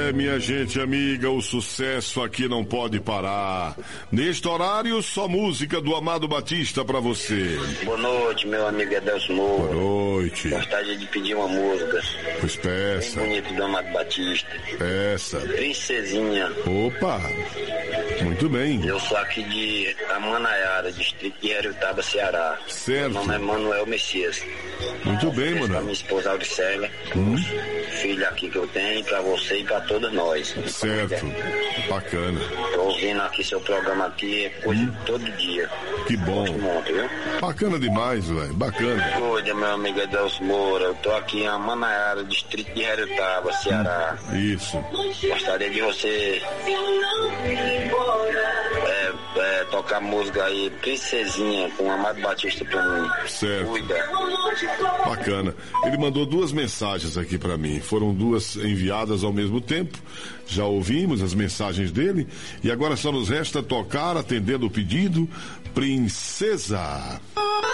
Minha gente amiga, o sucesso aqui não pode parar. Neste horário, só música do Amado Batista pra você. Boa noite, meu amigo Adelso Moura. Boa noite. Gostaria de pedir uma música. Pois peça. Bem bonito do Amado Batista. Peça. Princesinha. Opa, muito bem. Eu sou aqui de Amanaiara, distrito de Heriotaba, Ceará. Certo. Meu nome é Manuel Messias. Muito bem, Pra Manuel. minha esposa Auricélia, filha aqui que eu tenho, pra você e pra todos nós. Certo. Bacana. Tô ouvindo aqui seu programa aqui, coisa todo dia. Que bom. Gosto muito, viu? Bacana demais, velho. Bacana. Cuida, meu amigo Adelso Moura. Eu tô aqui em Amanaiara, distrito de Heriotaba, Ceará. Isso. Gostaria de você tocar música aí, Princesinha, com o Amado Batista pra mim. Certo. Cuida. Bacana. Ele mandou 2 mensagens aqui pra mim. Foram 2 enviadas ao mesmo tempo. Já ouvimos as mensagens dele. E agora só nos resta tocar, atendendo o pedido, Princesa.